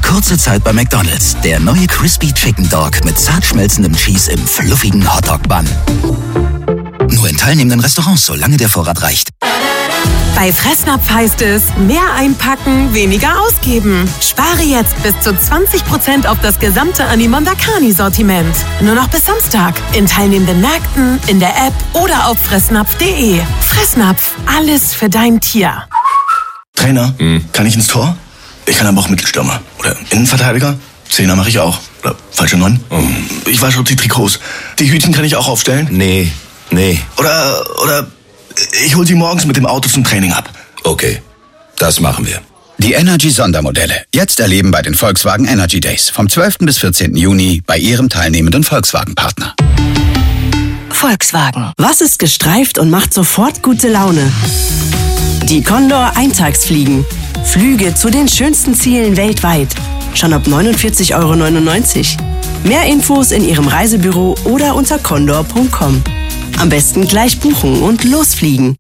Kurze Zeit bei McDonald's. Der neue Crispy Chicken Dog mit zart schmelzendem Cheese im fluffigen Hotdog-Bun. Nur in teilnehmenden Restaurants, solange der Vorrat reicht. Bei Fressnapf heißt es, mehr einpacken, weniger ausgeben. Spare jetzt bis zu 20% auf das gesamte Animonda Carni-Sortiment. Nur noch bis Samstag. In teilnehmenden Märkten, in der App oder auf fressnapf.de. Fressnapf, alles für dein Tier. Trainer, kann ich ins Tor? Ich kann aber auch Mittelstürmer. Oder Innenverteidiger. Zehner mache ich auch. Oder falsche 9. Ich wasche die Trikots. Die Hütchen kann ich auch aufstellen? Nee. Oder ich hol sie morgens mit dem Auto zum Training ab. Okay, das machen wir. Die Energy-Sondermodelle. Jetzt erleben bei den Volkswagen Energy Days. Vom 12. bis 14. Juni bei Ihrem teilnehmenden Volkswagen-Partner. Volkswagen. Was ist gestreift und macht sofort gute Laune? Die Condor Eintagsfliegen. Flüge zu den schönsten Zielen weltweit. Schon ab 49,99 €. Mehr Infos in Ihrem Reisebüro oder unter condor.com. Am besten gleich buchen und losfliegen.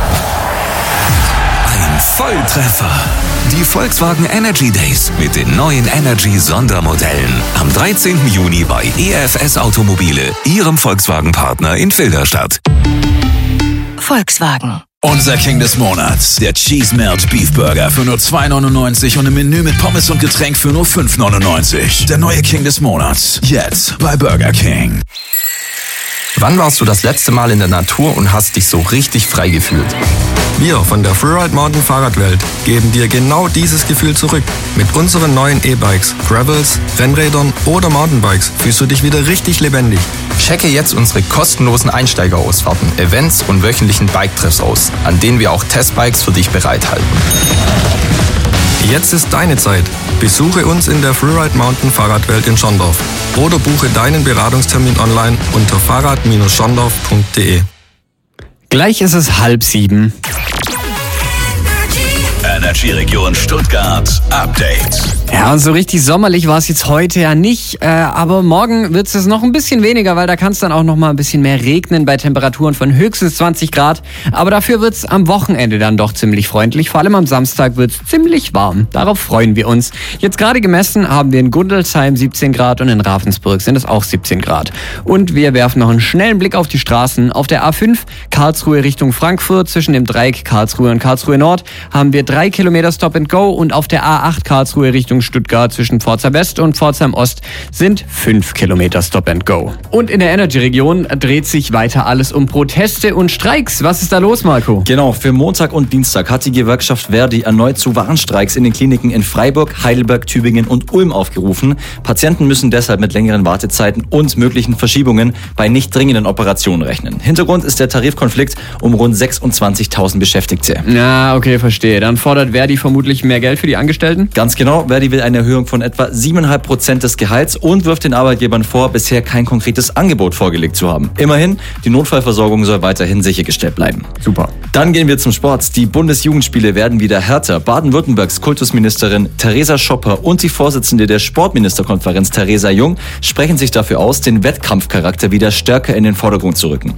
Ein Volltreffer. Die Volkswagen Energy Days mit den neuen Energy Sondermodellen. Am 13. Juni bei EFS Automobile, Ihrem Volkswagen-Partner in Filderstadt. Volkswagen. Unser King des Monats, der Cheese Melt Beef Burger für nur 2,99 € und im Menü mit Pommes und Getränk für nur 5,99 €. Der neue King des Monats, jetzt bei Burger King. Wann warst du das letzte Mal in der Natur und hast dich so richtig frei gefühlt? Wir von der Freeride Mountain Fahrradwelt geben dir genau dieses Gefühl zurück. Mit unseren neuen E-Bikes, Gravels, Rennrädern oder Mountainbikes fühlst du dich wieder richtig lebendig. Checke jetzt unsere kostenlosen Einsteigerausfahrten, Events und wöchentlichen Bike-Treffs aus, an denen wir auch Testbikes für dich bereithalten. Jetzt ist deine Zeit. Besuche uns in der Freeride Mountain Fahrradwelt in Schondorf oder buche deinen Beratungstermin online unter fahrrad-schondorf.de. Gleich ist es 6:30. Energy Region Stuttgart Update. Ja, und so richtig sommerlich war es jetzt heute ja nicht, aber morgen wird es noch ein bisschen weniger, weil da kann es dann auch noch mal ein bisschen mehr regnen bei Temperaturen von höchstens 20 Grad. Aber dafür wird es am Wochenende dann doch ziemlich freundlich. Vor allem am Samstag wird es ziemlich warm. Darauf freuen wir uns. Jetzt gerade gemessen haben wir in Gundelsheim 17 Grad und in Ravensburg sind es auch 17 Grad. Und wir werfen noch einen schnellen Blick auf die Straßen. Auf der A5 Karlsruhe Richtung Frankfurt zwischen dem Dreieck Karlsruhe und Karlsruhe Nord haben wir 3 Kilometer Stop and Go und auf der A8 Karlsruhe Richtung Stuttgart zwischen Pforzheim West und Pforzheim Ost sind 5 Kilometer Stop and Go. Und in der Energy-Region dreht sich weiter alles um Proteste und Streiks. Was ist da los, Marco? Genau, für Montag und Dienstag hat die Gewerkschaft Verdi erneut zu Warnstreiks in den Kliniken in Freiburg, Heidelberg, Tübingen und Ulm aufgerufen. Patienten müssen deshalb mit längeren Wartezeiten und möglichen Verschiebungen bei nicht dringenden Operationen rechnen. Hintergrund ist der Tarifkonflikt um rund 26.000 Beschäftigte. Ja, okay, verstehe. Dann fordert Verdi vermutlich mehr Geld für die Angestellten? Ganz genau. Verdi will eine Erhöhung von etwa 7,5% des Gehalts und wirft den Arbeitgebern vor, bisher kein konkretes Angebot vorgelegt zu haben. Immerhin, die Notfallversorgung soll weiterhin sichergestellt bleiben. Super. Dann gehen wir zum Sport. Die Bundesjugendspiele werden wieder härter. Baden-Württembergs Kultusministerin Theresa Schopper und die Vorsitzende der Sportministerkonferenz Theresa Jung sprechen sich dafür aus, den Wettkampfcharakter wieder stärker in den Vordergrund zu rücken.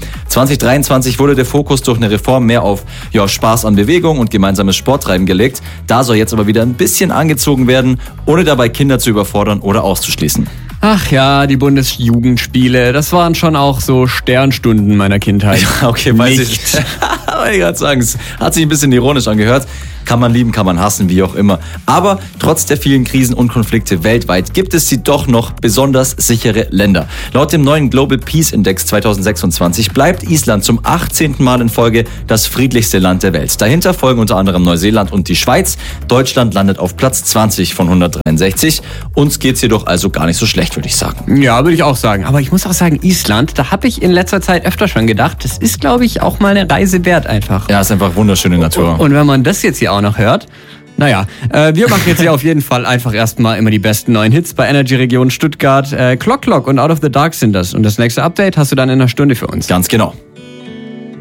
2023 wurde der Fokus durch eine Reform mehr auf Spaß an Bewegung und gemeinsames Sporttreiben gelegt. Da soll jetzt aber wieder ein bisschen angezogen werden, ohne dabei Kinder zu überfordern oder auszuschließen. Ach ja, die Bundesjugendspiele, das waren schon auch so Sternstunden meiner Kindheit. Ja, okay, weiß ich nicht. Aber ich kann sagen, es hat sich ein bisschen ironisch angehört. Kann man lieben, kann man hassen, wie auch immer. Aber trotz der vielen Krisen und Konflikte weltweit gibt es sie doch noch besonders sichere Länder. Laut dem neuen Global Peace Index 2026 bleibt Island zum 18. Mal in Folge das friedlichste Land der Welt. Dahinter folgen unter anderem Neuseeland und die Schweiz. Deutschland landet auf Platz 20 von 163. Uns geht's jedoch also gar nicht so schlecht, würde ich sagen. Ja, würde ich auch sagen. Aber ich muss auch sagen, Island, da habe ich in letzter Zeit öfter schon gedacht, das ist, glaube ich, auch mal eine Reise wert einfach. Ja, ist einfach wunderschöne Natur. Und wenn man das jetzt hier auch noch hört, naja, wir machen jetzt hier auf jeden Fall einfach erstmal immer die besten neuen Hits bei Energy Region Stuttgart. Clock Clock und Out of the Dark sind das. Und das nächste Update hast du dann in einer Stunde für uns. Ganz genau.